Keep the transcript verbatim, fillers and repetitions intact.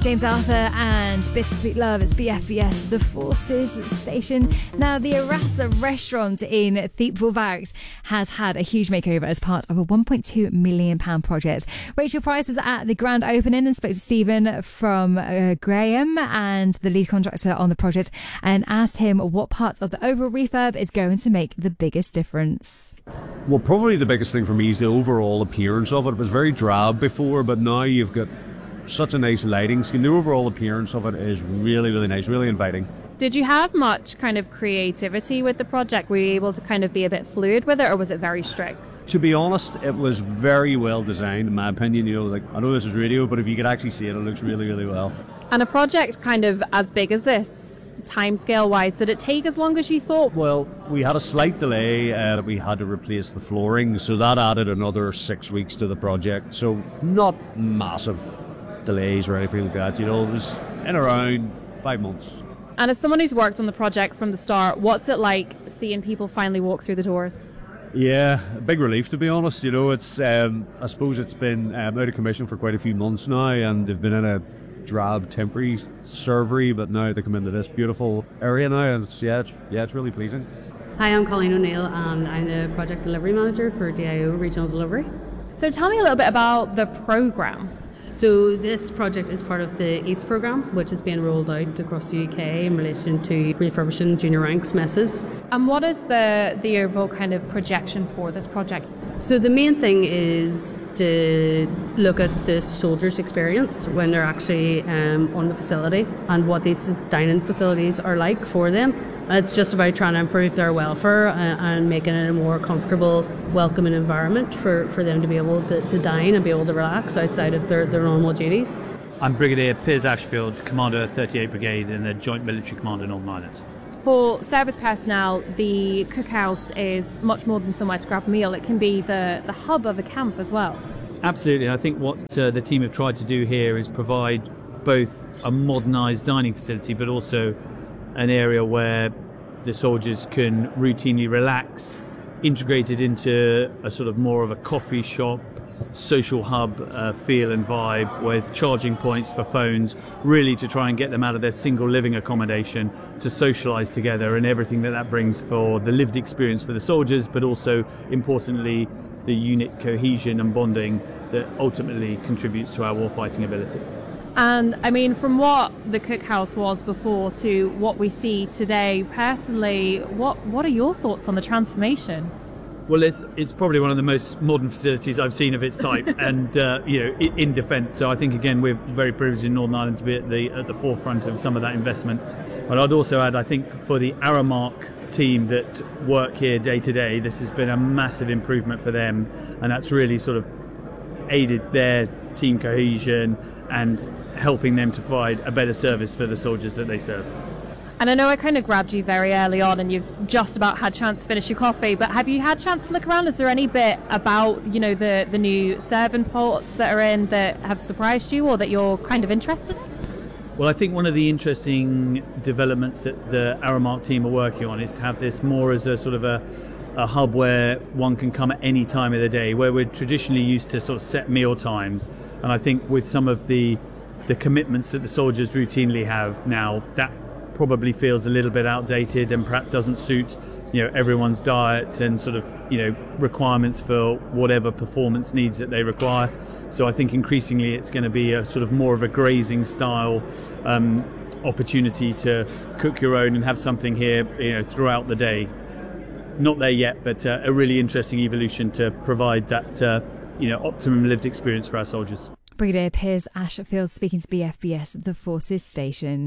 James Arthur and Bittersweet Love. It's B F B S, the Forces Station. Now, the Arasa restaurant in Thiepval Barracks has had a huge makeover as part of a one point two million pounds project. Rachel Price was at the grand opening and spoke to Stephen from uh, Graham and the lead contractor on the project and asked him what parts of the overall refurb is going to make the biggest difference. Well, probably the biggest thing for me is the overall appearance of it. It was very drab before, but now you've got such a nice lighting scheme. The overall appearance of it is really, really nice, really inviting. Did you have much kind of creativity with the project? Were you able to kind of be a bit fluid with it, or was it very strict? To be honest, it was very well designed, in my opinion. You know, like, I know this is radio, but if you could actually see it, it looks really, really well. And a project kind of as big as this, timescale wise, did it take as long as you thought? Well, we had a slight delay uh, that we had to replace the flooring, so that added another six weeks to the project. So not massive delays or anything like that. You know, it was in around five months. And as someone who's worked on the project from the start, what's it like seeing people finally walk through the doors? Yeah, a big relief, to be honest. You know, it's um, I suppose it's been um, out of commission for quite a few months now, and they've been in a drab temporary servery, but now they come into this beautiful area now, and it's, yeah, it's, yeah, it's really pleasing. Hi, I'm Colleen O'Neill, and I'm the project delivery manager for D I O Regional Delivery. So tell me a little bit about the programme. So this project is part of the EATS programme, which is being rolled out across the U K in relation to refurbishing junior ranks messes. And what is the, the overall kind of projection for this project? So the main thing is to look at the soldiers' experience when they're actually um, on the facility and what these dining facilities are like for them. And it's just about trying to improve their welfare and, and making it a more comfortable, welcoming environment for, for them to be able to, to dine and be able to relax outside of their, their normal duties. I'm Brigadier Piers Ashfield, Commander thirty-eight Brigade in the Joint Military Command in Northern Ireland. For service personnel, the cookhouse is much more than somewhere to grab a meal. It can be the, the hub of a camp as well. Absolutely. I think what uh, the team have tried to do here is provide both a modernised dining facility, but also an area where the soldiers can routinely relax, integrated into a sort of more of a coffee shop, social hub uh, feel and vibe, with charging points for phones, really to try and get them out of their single living accommodation to socialise together, and everything that that brings for the lived experience for the soldiers, but also importantly the unit cohesion and bonding that ultimately contributes to our warfighting ability. And I mean, from what the cookhouse was before to what we see today, personally, what what are your thoughts on the transformation? Well, it's it's probably one of the most modern facilities I've seen of its type, and uh, you know, in, in defence. So I think again we're very privileged in Northern Ireland to be at the at the forefront of some of that investment. But I'd also add, I think for the Aramark team that work here day to day, this has been a massive improvement for them, and that's really sort of aided their team cohesion and helping them to provide a better service for the soldiers that they serve. And I know I kind of grabbed you very early on and you've just about had a chance to finish your coffee, but have you had a chance to look around? Is there any bit about, you know, the, the new serving pots that are in that have surprised you or that you're kind of interested in? Well, I think one of the interesting developments that the Aramark team are working on is to have this more as a sort of a, a hub where one can come at any time of the day, where we're traditionally used to sort of set meal times. And I think with some of the the commitments that the soldiers routinely have now, that probably feels a little bit outdated and perhaps doesn't suit, you know, everyone's diet and sort of, you know, requirements for whatever performance needs that they require. So I think increasingly it's going to be a sort of more of a grazing style um, opportunity to cook your own and have something here, you know, throughout the day. Not there yet, but uh, a really interesting evolution to provide that, uh, you know, optimum lived experience for our soldiers. Brigadier Piers Ashfield speaking to B F B S, the Forces Station.